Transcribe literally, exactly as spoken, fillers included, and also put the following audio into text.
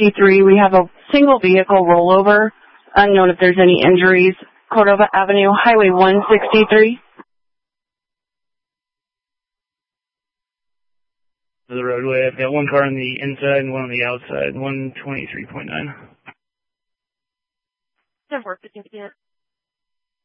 sixty-three. We have a single vehicle rollover. Unknown if there's any injuries. Cordova Avenue, Highway one sixty-three. The roadway. I've got one car on the inside and one on the outside. one twenty-three point nine. Doesn't work.